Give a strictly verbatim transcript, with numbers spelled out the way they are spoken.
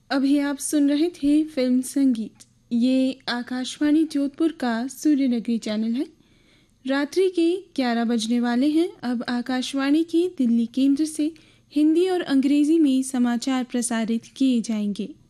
अभी आप सुन रहे थे फिल्म संगीत। ये आकाशवाणी जोधपुर का सूर्यनगरी चैनल है। रात्रि के ग्यारह बजने वाले हैं। अब आकाशवाणी की दिल्ली केंद्र से हिंदी और अंग्रेजी में समाचार प्रसारित किए जाएंगे।